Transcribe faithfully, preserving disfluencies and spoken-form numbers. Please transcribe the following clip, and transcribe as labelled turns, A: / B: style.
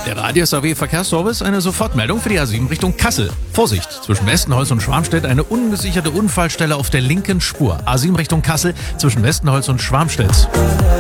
A: Der Radius A W Verkehrsservice, eine Sofortmeldung für die A sieben Richtung Kassel. Vorsicht, zwischen Westenholz und Schwarmstedt eine ungesicherte Unfallstelle auf der linken Spur. A sieben Richtung Kassel zwischen Westenholz und Schwarmstedt.